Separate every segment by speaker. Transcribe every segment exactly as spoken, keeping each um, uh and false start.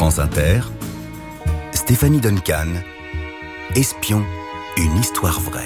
Speaker 1: France Inter, Stéphanie Duncan, Espion, une histoire vraie.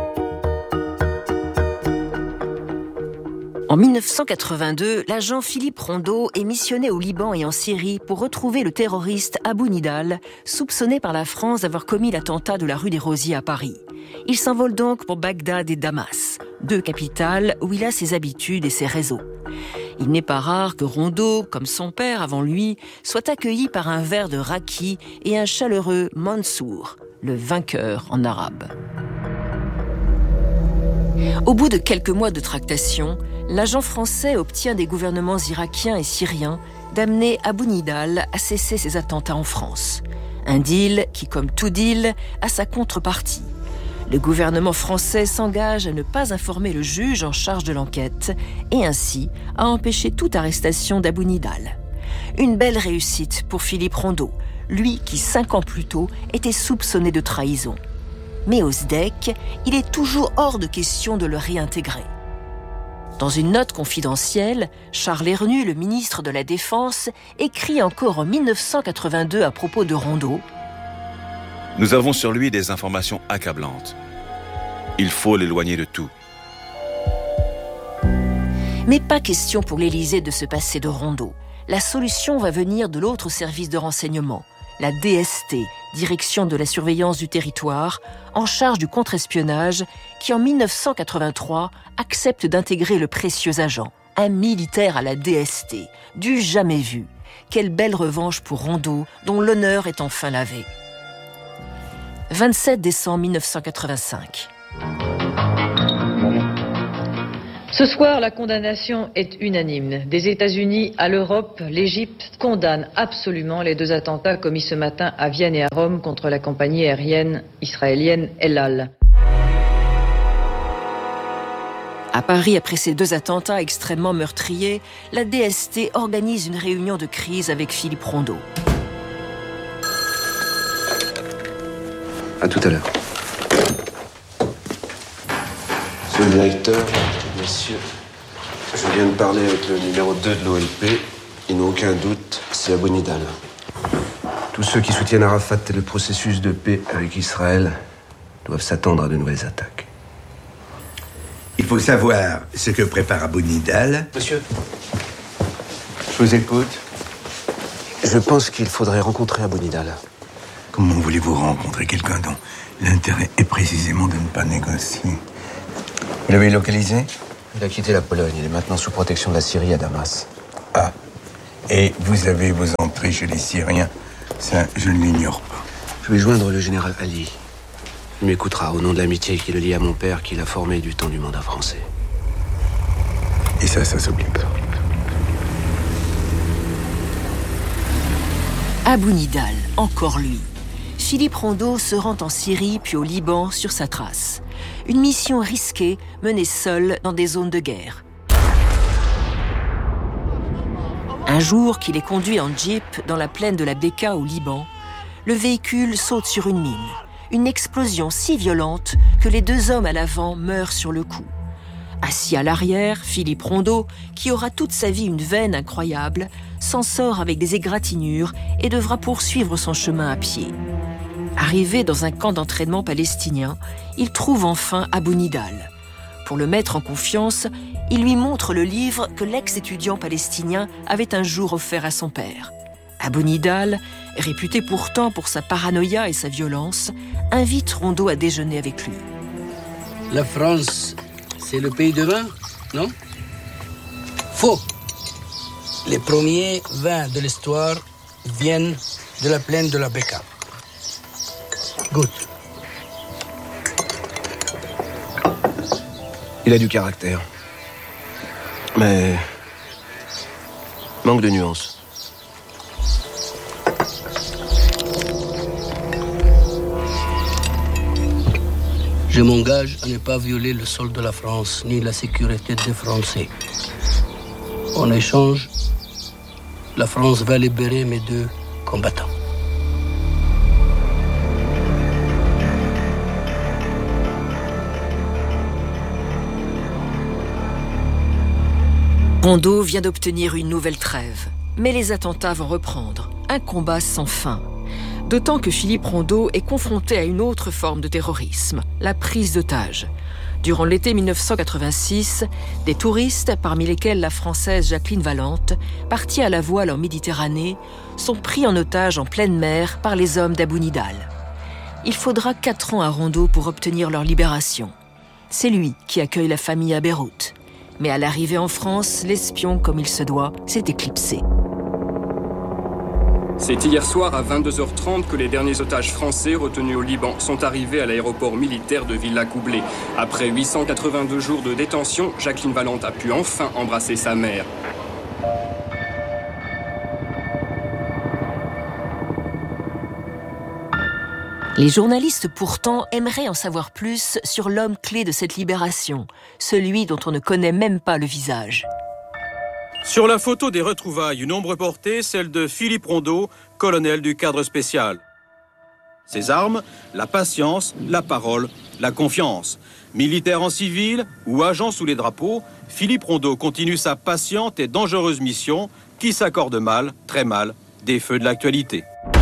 Speaker 2: En mille neuf cent quatre-vingt-deux, l'agent Philippe Rondeau est missionné au Liban et en Syrie pour retrouver le terroriste Abou Nidal, soupçonné par la France d'avoir commis l'attentat de la rue des Rosiers à Paris. Il s'envole donc pour Bagdad et Damas, deux capitales où il a ses habitudes et ses réseaux. Il n'est pas rare que Rondeau, comme son père avant lui, soit accueilli par un verre de raki et un chaleureux Mansour, le vainqueur en arabe. Au bout de quelques mois de tractation, l'agent français obtient des gouvernements irakiens et syriens d'amener Abou Nidal à cesser ses attentats en France. Un deal qui, comme tout deal, a sa contrepartie. Le gouvernement français s'engage à ne pas informer le juge en charge de l'enquête et ainsi à empêcher toute arrestation d'Abou Nidal. Une belle réussite pour Philippe Rondeau, lui qui, cinq ans plus tôt, était soupçonné de trahison. Mais au S D E C, il est toujours hors de question de le réintégrer. Dans une note confidentielle, Charles Hernu, le ministre de la Défense, écrit encore en mille neuf cent quatre-vingt-deux à propos de Rondeau:
Speaker 3: « Nous avons sur lui des informations accablantes. Il faut l'éloigner de tout. »
Speaker 2: Mais pas question pour l'Élysée de se passer de Rondeau. La solution va venir de l'autre service de renseignement, la D S T, Direction de la surveillance du territoire, en charge du contre-espionnage, qui en mille neuf cent quatre-vingt-trois accepte d'intégrer le précieux agent, un militaire à la D S T, du jamais vu. Quelle belle revanche pour Rondeau, dont l'honneur est enfin lavé. vingt-sept décembre mille neuf cent quatre-vingt-cinq.
Speaker 4: Ce soir, la condamnation est unanime. Des États-Unis à l'Europe, l'Égypte condamne absolument les deux attentats commis ce matin à Vienne et à Rome contre la compagnie aérienne israélienne El Al.
Speaker 2: À Paris, après ces deux attentats extrêmement meurtriers, la D S T organise une réunion de crise avec Philippe Rondeau.
Speaker 5: À tout à l'heure. Monsieur le directeur, messieurs, je viens de parler avec le numéro deux de l'O L P. Ils n'ont aucun doute, c'est Abou Nidal. Tous ceux qui soutiennent Arafat et le processus de paix avec Israël doivent s'attendre à de nouvelles attaques.
Speaker 6: Il faut savoir ce que prépare Abou Nidal.
Speaker 5: Monsieur,
Speaker 6: je vous écoute.
Speaker 5: Je pense qu'il faudrait rencontrer Abou Nidal.
Speaker 6: Comment voulez-vous rencontrer quelqu'un dont l'intérêt est précisément de ne pas négocier? Vous l'avez localisé?
Speaker 5: Il a quitté la Pologne. Il est maintenant sous protection de la Syrie à Damas.
Speaker 6: Ah. Et vous avez vos entrées chez les Syriens? Ça, je ne l'ignore pas.
Speaker 5: Je vais joindre le général Ali. Il m'écoutera au nom de l'amitié qui le lie à mon père, qu'il a formé du temps du mandat français.
Speaker 6: Et ça, ça s'oublie pas.
Speaker 2: Abou Nidal, encore lui. Philippe Rondeau se rend en Syrie puis au Liban sur sa trace. Une mission risquée, menée seule dans des zones de guerre. Un jour qu'il est conduit en jeep dans la plaine de la Beka au Liban, le véhicule saute sur une mine. Une explosion si violente que les deux hommes à l'avant meurent sur le coup. Assis à l'arrière, Philippe Rondeau, qui aura toute sa vie une veine incroyable, s'en sort avec des égratignures et devra poursuivre son chemin à pied. Arrivé dans un camp d'entraînement palestinien, il trouve enfin Abou Nidal. Pour le mettre en confiance, il lui montre le livre que l'ex-étudiant palestinien avait un jour offert à son père. Abou Nidal, réputé pourtant pour sa paranoïa et sa violence, invite Rondeau à déjeuner avec lui.
Speaker 7: La France, c'est le pays de vin, non? Faux. Les premiers vins de l'histoire viennent de la plaine de la Beka. Goûte.
Speaker 5: Il a du caractère. Mais... manque de nuances.
Speaker 7: Je m'engage à ne pas violer le sol de la France, ni la sécurité des Français. En échange, la France va libérer mes deux combattants.
Speaker 2: Rondeau vient d'obtenir une nouvelle trêve, mais les attentats vont reprendre. un combat sans fin. D'autant que Philippe Rondeau est confronté à une autre forme de terrorisme, la prise d'otages. Durant l'été mille neuf cent quatre-vingt-six, des touristes, parmi lesquels la Française Jacqueline Valente, partis à la voile en Méditerranée, sont pris en otage en pleine mer par les hommes d'Abou Nidal. Il faudra quatre ans à Rondeau pour obtenir leur libération. C'est lui qui accueille la famille à Beyrouth. Mais à l'arrivée en France, l'espion, comme il se doit, s'est éclipsé.
Speaker 8: C'est hier soir à vingt-deux heures trente que les derniers otages français retenus au Liban sont arrivés à l'aéroport militaire de Villa-Coublé. Après huit cent quatre-vingt-deux jours de détention, Jacqueline Valente a pu enfin embrasser sa mère.
Speaker 2: Les journalistes pourtant aimeraient en savoir plus sur l'homme clé de cette libération, celui dont on ne connaît même pas le visage.
Speaker 9: Sur la photo des retrouvailles, une ombre portée, celle de Philippe Rondeau, colonel du cadre spécial. Ses armes, la patience, la parole, la confiance. Militaire en civil ou agent sous les drapeaux, Philippe Rondeau continue sa patiente et dangereuse mission qui s'accorde mal, très mal, des feux de l'actualité.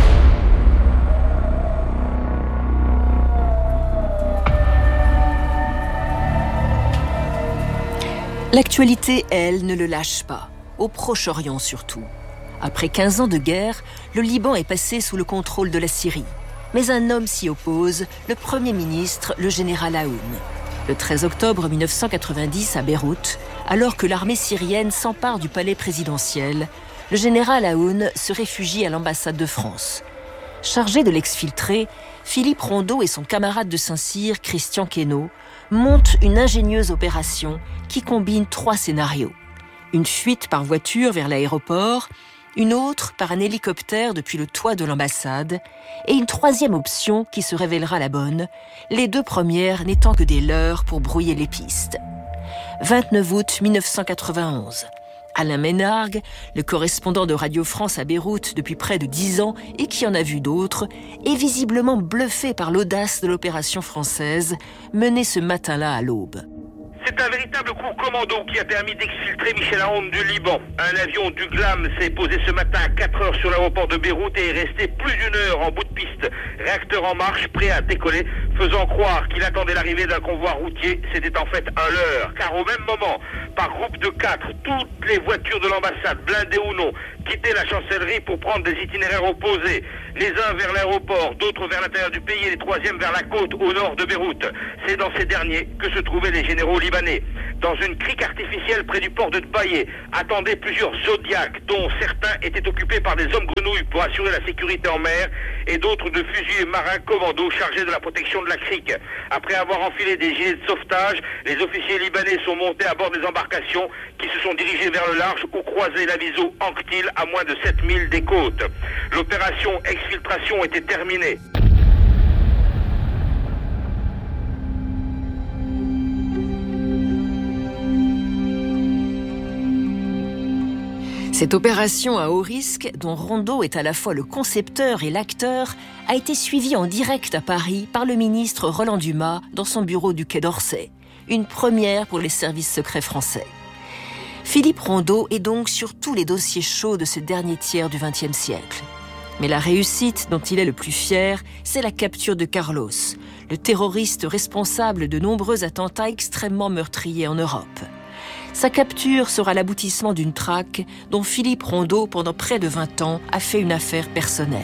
Speaker 2: L'actualité, elle, ne le lâche pas, au Proche-Orient surtout. Après quinze ans de guerre, le Liban est passé sous le contrôle de la Syrie. Mais un homme s'y oppose, le Premier ministre, le général Aoun. Le treize octobre mille neuf cent quatre-vingt-dix, à Beyrouth, alors que l'armée syrienne s'empare du palais présidentiel, le général Aoun se réfugie à l'ambassade de France. Chargé de l'exfiltrer, Philippe Rondeau et son camarade de Saint-Cyr, Christian Queneau, montent une ingénieuse opération qui combine trois scénarios. Une fuite par voiture vers l'aéroport, une autre par un hélicoptère depuis le toit de l'ambassade, et une troisième option qui se révélera la bonne, les deux premières n'étant que des leurres pour brouiller les pistes. vingt-neuf août mille neuf cent quatre-vingt-onze. Alain Ménargue, le correspondant de Radio France à Beyrouth depuis près de dix ans et qui en a vu d'autres, est visiblement bluffé par l'audace de l'opération française menée ce matin-là à l'aube.
Speaker 10: C'est un véritable coup commando qui a permis d'exfiltrer Michel Aoun du Liban. Un avion du GLAM s'est posé ce matin à quatre heures sur l'aéroport de Beyrouth et est resté plus d'une heure en bout de piste. Réacteur en marche, prêt à décoller, faisant croire qu'il attendait l'arrivée d'un convoi routier. C'était en fait un leurre, car au même moment, par groupe de quatre, toutes les voitures de l'ambassade, blindées ou non, quittaient la chancellerie pour prendre des itinéraires opposés. Les uns vers l'aéroport, d'autres vers l'intérieur du pays et les troisièmes vers la côte au nord de Beyrouth. C'est dans ces derniers que se trouvaient les généraux libanais. Dans une crique artificielle près du port de Tbaïé, attendaient plusieurs Zodiacs, dont certains étaient occupés par des hommes grenouilles pour assurer la sécurité en mer, et d'autres de fusiliers marins commandos chargés de la protection de la crique. Après avoir enfilé des gilets de sauvetage, les officiers libanais sont montés à bord des embarcations qui se sont dirigées vers le large ou croisé l'aviso Anctil à moins de sept milles des côtes. L'opération exfiltration était terminée.
Speaker 2: Cette opération à haut risque, dont Rondeau est à la fois le concepteur et l'acteur, a été suivie en direct à Paris par le ministre Roland Dumas dans son bureau du Quai d'Orsay. Une première pour les services secrets français. Philippe Rondeau est donc sur tous les dossiers chauds de ce dernier tiers du vingtième siècle. Mais la réussite dont il est le plus fier, c'est la capture de Carlos, le terroriste responsable de nombreux attentats extrêmement meurtriers en Europe. Sa capture sera l'aboutissement d'une traque dont Philippe Rondeau, pendant près de vingt ans, a fait une affaire personnelle.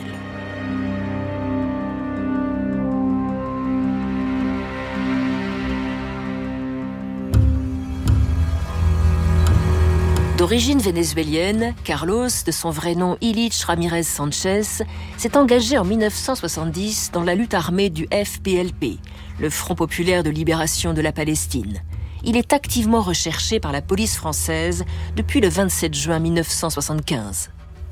Speaker 2: D'origine vénézuélienne, Carlos, de son vrai nom Ilich Ramirez Sanchez, s'est engagé en mille neuf cent soixante-dix dans la lutte armée du F P L P, le Front populaire de libération de la Palestine. Il est activement recherché par la police française depuis le vingt-sept juin mille neuf cent soixante-quinze.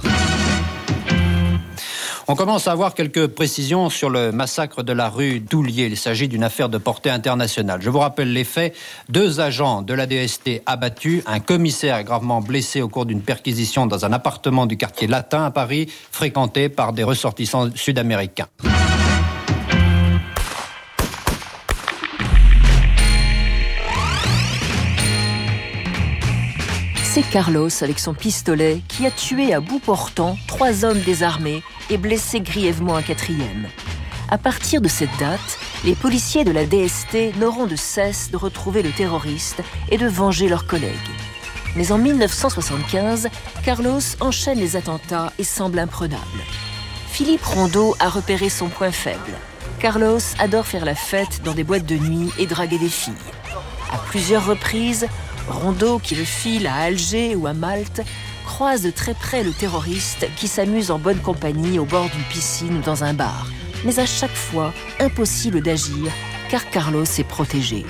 Speaker 11: On commence à avoir quelques précisions sur le massacre de la rue Doulier. Il s'agit d'une affaire de portée internationale. Je vous rappelle les faits. Deux agents de la D S T abattus, un commissaire gravement blessé au cours d'une perquisition dans un appartement du quartier Latin à Paris, fréquenté par des ressortissants sud-américains.
Speaker 2: C'est Carlos, avec son pistolet, qui a tué à bout portant trois hommes désarmés et blessé grièvement un quatrième. À partir de cette date, les policiers de la D S T n'auront de cesse de retrouver le terroriste et de venger leurs collègues. Mais en mille neuf cent soixante-quinze, Carlos enchaîne les attentats et semble imprenable. Philippe Rondeau a repéré son point faible. Carlos adore faire la fête dans des boîtes de nuit et draguer des filles. À plusieurs reprises, Rondeau, qui le file à Alger ou à Malte, croise de très près le terroriste qui s'amuse en bonne compagnie au bord d'une piscine ou dans un bar. Mais à chaque fois, impossible d'agir, car Carlos est protégé.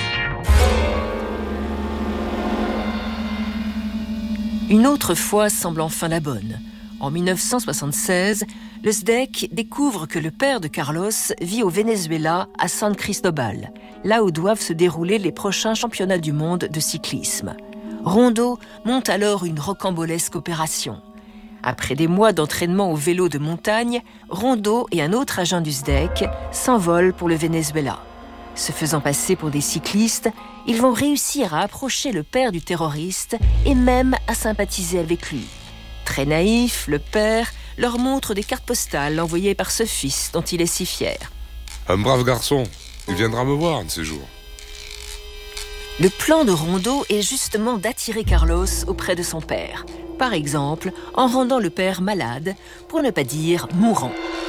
Speaker 2: Une autre fois semble enfin la bonne. En mille neuf cent soixante-seize, le S D E C découvre que le père de Carlos vit au Venezuela, à San Cristobal, là où doivent se dérouler les prochains championnats du monde de cyclisme. Rondeau monte alors une rocambolesque opération. Après des mois d'entraînement au vélo de montagne, Rondeau et un autre agent du S D E C s'envolent pour le Venezuela. Se faisant passer pour des cyclistes, ils vont réussir à approcher le père du terroriste et même à sympathiser avec lui. Très naïf, le père leur montre des cartes postales envoyées par ce fils dont il est si fier.
Speaker 12: Un brave garçon, il viendra me voir un de ces jours.
Speaker 2: Le plan de Rondeau est justement d'attirer Carlos auprès de son père. Par exemple, en rendant le père malade, pour ne pas dire mourant.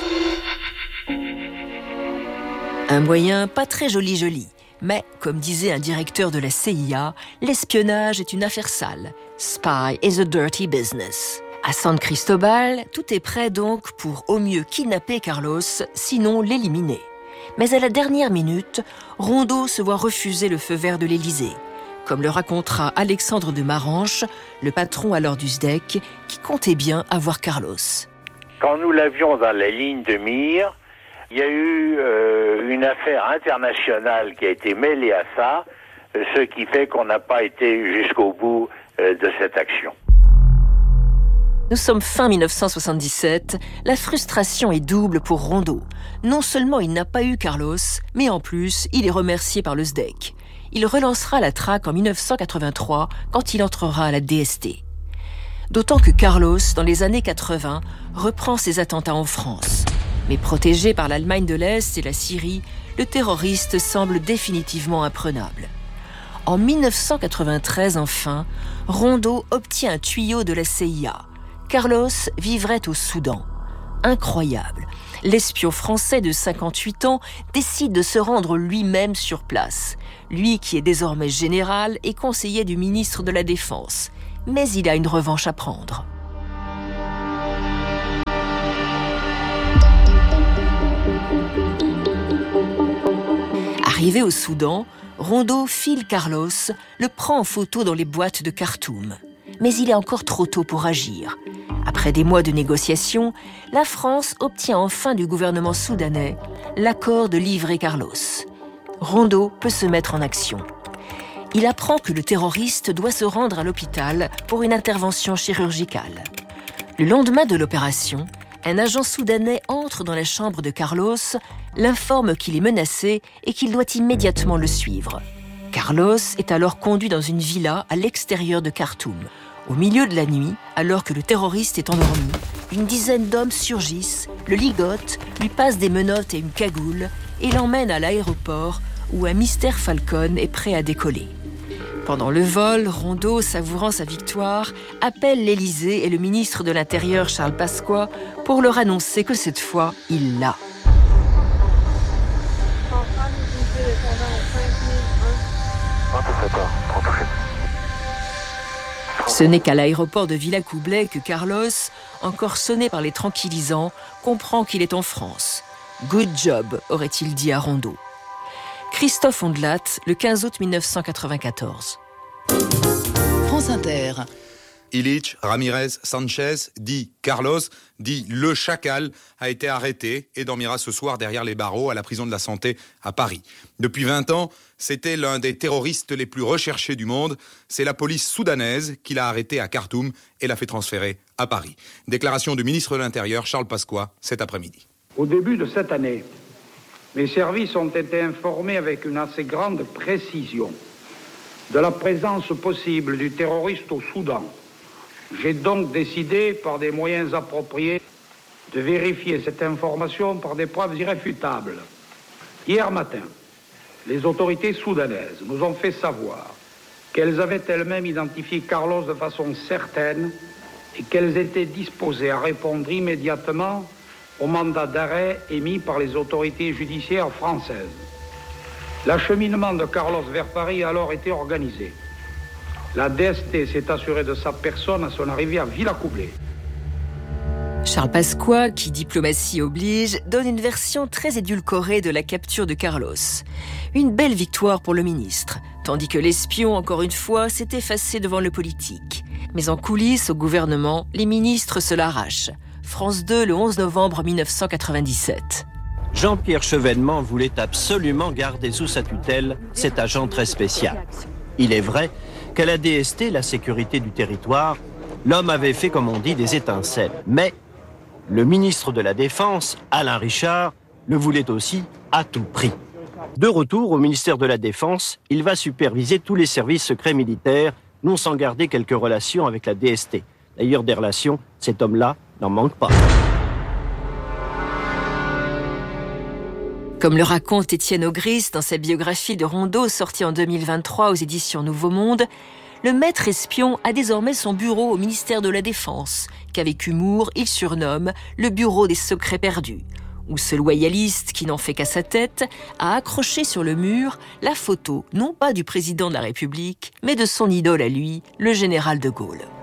Speaker 2: Un moyen pas très joli-joli. Mais, comme disait un directeur de la C I A, l'espionnage est une affaire sale. Spy is a dirty business. À San Cristobal, tout est prêt donc pour au mieux kidnapper Carlos, sinon l'éliminer. Mais à la dernière minute, Rondeau se voit refuser le feu vert de l'Élysée. Comme le racontera Alexandre de Maranche, le patron alors du S D E C, qui comptait bien avoir Carlos.
Speaker 13: Quand nous l'avions dans la ligne de mire, il y a eu euh, une affaire internationale qui a été mêlée à ça, ce qui fait qu'on n'a pas été jusqu'au bout euh, de cette action.
Speaker 2: Nous sommes fin mille neuf cent soixante-dix-sept, la frustration est double pour Rondeau. Non seulement il n'a pas eu Carlos, mais en plus, il est remercié par le S D E C. Il relancera la traque en mille neuf cent quatre-vingt-trois, quand il entrera à la D S T. D'autant que Carlos, dans les années quatre-vingts, reprend ses attentats en France. Mais protégé par l'Allemagne de l'Est et la Syrie, le terroriste semble définitivement imprenable. En mille neuf cent quatre-vingt-treize, enfin, Rondeau obtient un tuyau de la C I A. Carlos vivrait au Soudan. Incroyable. L'espion français de cinquante-huit ans décide de se rendre lui-même sur place. Lui qui est désormais général et conseiller du ministre de la Défense. Mais il a une revanche à prendre. Arrivé au Soudan, Rondeau file Carlos, le prend en photo dans les boîtes de Khartoum. Mais il est encore trop tôt pour agir. Après des mois de négociations, la France obtient enfin du gouvernement soudanais l'accord de livrer Carlos. Rondeau peut se mettre en action. Il apprend que le terroriste doit se rendre à l'hôpital pour une intervention chirurgicale. Le lendemain de l'opération, un agent soudanais entre dans la chambre de Carlos, l'informe qu'il est menacé et qu'il doit immédiatement le suivre. Carlos est alors conduit dans une villa à l'extérieur de Khartoum. Au milieu de la nuit, alors que le terroriste est endormi, une dizaine d'hommes surgissent, le ligotent, lui passent des menottes et une cagoule et l'emmènent à l'aéroport où un Mystère Falcon est prêt à décoller. Pendant le vol, Rondeau, savourant sa victoire, appelle l'Élysée et le ministre de l'Intérieur Charles Pasqua pour leur annoncer que cette fois, il l'a. Ce n'est qu'à l'aéroport de Villacoublay que Carlos, encore sonné par les tranquillisants, comprend qu'il est en France. « Good job », aurait-il dit à Rondeau. Christophe Ondelat, le quinze août mille neuf cent quatre-vingt-quatorze.
Speaker 14: France Inter.
Speaker 15: Illich, Ramirez, Sanchez, dit Carlos, dit le chacal, a été arrêté et dormira ce soir derrière les barreaux à la prison de la Santé à Paris. Depuis vingt ans, c'était l'un des terroristes les plus recherchés du monde. C'est la police soudanaise qui l'a arrêté à Khartoum et l'a fait transférer à Paris. Déclaration du ministre de l'Intérieur, Charles Pasqua, cet après-midi.
Speaker 16: Au début de cette année, mes services ont été informés avec une assez grande précision de la présence possible du terroriste au Soudan. J'ai donc décidé, par des moyens appropriés, de vérifier cette information par des preuves irréfutables. Hier matin, les autorités soudanaises nous ont fait savoir qu'elles avaient elles-mêmes identifié Carlos de façon certaine et qu'elles étaient disposées à répondre immédiatement au mandat d'arrêt émis par les autorités judiciaires françaises. L'acheminement de Carlos vers Paris a alors été organisé. La D S T s'est assurée de sa personne à son arrivée à Villacoublay.
Speaker 2: Charles Pasqua, qui diplomatie oblige, donne une version très édulcorée de la capture de Carlos. Une belle victoire pour le ministre, tandis que l'espion, encore une fois, s'est effacé devant le politique. Mais en coulisses, au gouvernement, les ministres se l'arrachent. France deux, le onze novembre mille neuf cent quatre-vingt-dix-sept.
Speaker 17: Jean-Pierre Chevènement voulait absolument garder sous sa tutelle cet agent très spécial. Il est vrai qu'à la D S T, la sécurité du territoire, l'homme avait fait, comme on dit, des étincelles. Mais le ministre de la Défense, Alain Richard, le voulait aussi à tout prix. De retour au ministère de la Défense, il va superviser tous les services secrets militaires, non sans garder quelques relations avec la D S T. D'ailleurs, des relations, cet homme-là n'en manque pas.
Speaker 2: Comme le raconte Étienne Augris dans sa biographie de Rondeau sortie en deux mille vingt-trois aux éditions Nouveau Monde, le maître espion a désormais son bureau au ministère de la Défense, qu'avec humour il surnomme le bureau des secrets perdus, où ce loyaliste qui n'en fait qu'à sa tête a accroché sur le mur la photo non pas du président de la République, mais de son idole à lui, le général de Gaulle.